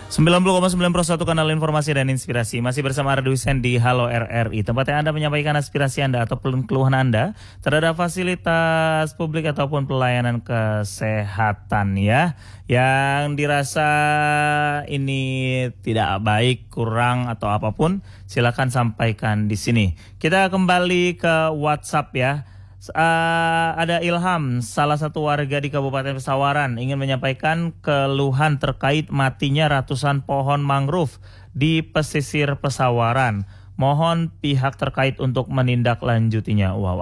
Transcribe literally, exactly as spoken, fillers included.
sembilan puluh koma sembilan Pro satu Kanal Informasi dan Inspirasi. Masih bersama Ardi Hussein di Halo R R I. Tempat yang Anda menyampaikan aspirasi Anda ataupun keluhan Anda terhadap fasilitas publik ataupun pelayanan kesehatan ya. Yang dirasa ini tidak baik, kurang atau apapun, silakan sampaikan di sini. Kita kembali ke WhatsApp ya. Uh, ada Ilham, salah satu warga di Kabupaten Pesawaran, ingin menyampaikan keluhan terkait matinya ratusan pohon mangrove di pesisir Pesawaran. Mohon pihak terkait untuk menindaklanjutinya. Wow.